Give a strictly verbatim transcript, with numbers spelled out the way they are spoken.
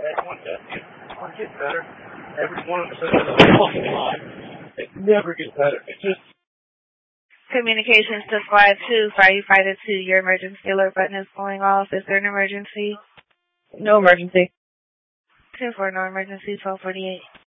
had one death. It's getting better. Every one of us has a fucking line. It never gets better. It just... Communications to Squad two, Firefighter two, your emergency alert button is going off. Is there an emergency? No emergency. two four, no emergency, twelve forty-eight.